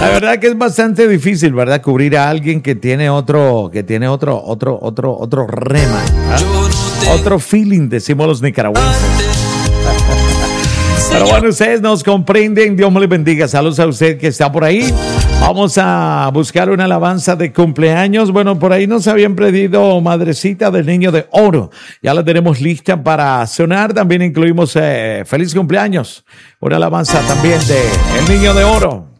La verdad que es bastante difícil, ¿verdad? Cubrir a alguien que tiene otro rema, ¿ah? Otro feeling, decimos los nicaragüenses. Pero bueno, ustedes nos comprenden. Dios me les bendiga. Saludos a usted que está por ahí. Vamos a buscar una alabanza de cumpleaños. Bueno, por ahí nos habían pedido Madrecita del Niño de Oro. Ya la tenemos lista para sonar. También incluimos Feliz Cumpleaños. Una alabanza también de El Niño de Oro.